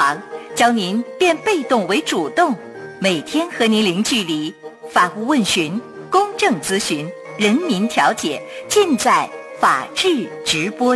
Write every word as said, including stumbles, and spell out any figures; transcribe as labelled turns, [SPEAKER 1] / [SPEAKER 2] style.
[SPEAKER 1] 王，教您变被动为主动，每天和您零距离，法务问询，公正咨询，人民调解，尽在法治直播